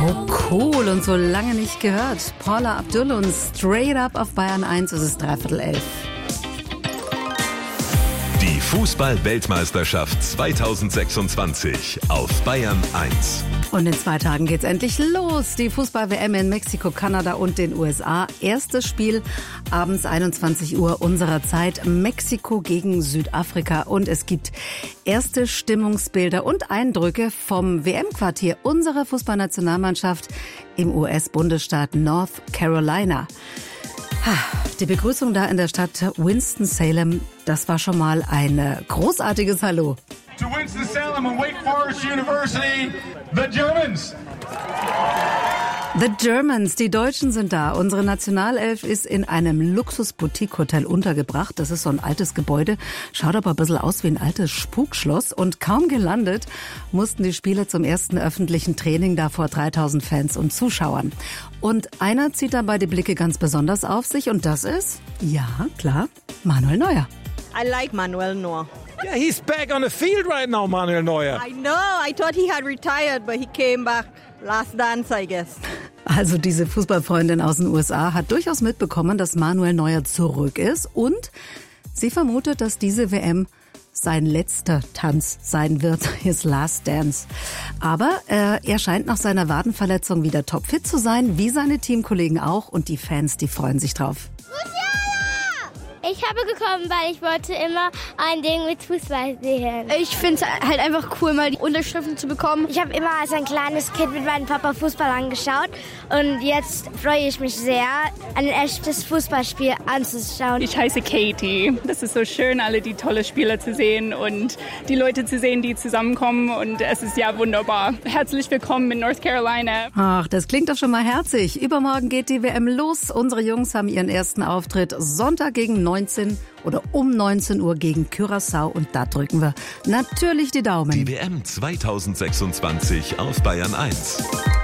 So cool und so lange nicht gehört. Paula Abdul und Straight Up auf Bayern 1, es ist 11:45. Die Fußball-Weltmeisterschaft 2026 auf Bayern 1. Und in 2 Tagen geht's endlich los. Die Fußball-WM in Mexiko, Kanada und den USA. Erstes Spiel abends 21 Uhr unserer Zeit. Mexiko gegen Südafrika. Und es gibt erste Stimmungsbilder und Eindrücke vom WM-Quartier unserer Fußballnationalmannschaft im US-Bundesstaat North Carolina. Die Begrüßung da in der Stadt Winston-Salem, das war schon mal ein großartiges Hallo. To Winston-Salem and Wake Forest University, the Germans. The Germans, die Deutschen sind da. Unsere Nationalelf ist in einem Luxus-Boutique-Hotel untergebracht. Das ist so ein altes Gebäude, schaut aber ein bisschen aus wie ein altes Spukschloss. Und kaum gelandet, mussten die Spieler zum ersten öffentlichen Training da vor 3000 Fans und Zuschauern. Und einer zieht dabei die Blicke ganz besonders auf sich und das ist, ja klar, Manuel Neuer. I like Manuel Neuer. Yeah, he's back on the field right now, Manuel Neuer. I know. I thought he had retired, but he came back last dance, I guess. Also diese Fußballfreundin aus den USA hat durchaus mitbekommen, dass Manuel Neuer zurück ist und sie vermutet, dass diese WM sein letzter Tanz sein wird, his last dance. Aber er scheint nach seiner Wadenverletzung wieder topfit zu sein, wie seine Teamkollegen auch und die Fans, die freuen sich drauf. Ich habe gekommen, weil ich wollte immer ein Ding mit Fußball sehen. Ich finde es halt einfach cool, mal die Unterschriften zu bekommen. Ich habe immer als ein kleines Kind mit meinem Papa Fußball angeschaut und jetzt freue ich mich sehr, ein echtes Fußballspiel anzuschauen. Ich heiße Katie. Das ist so schön, alle die tolle Spieler zu sehen und die Leute zu sehen, die zusammenkommen und es ist ja wunderbar. Herzlich willkommen in North Carolina. Ach, das klingt doch schon mal herzig. Übermorgen geht die WM los. Unsere Jungs haben ihren ersten Auftritt Sonntag gegen 19 oder um 19 Uhr gegen Curaçao und da drücken wir natürlich die Daumen. Die WM 2026 auf Bayern 1.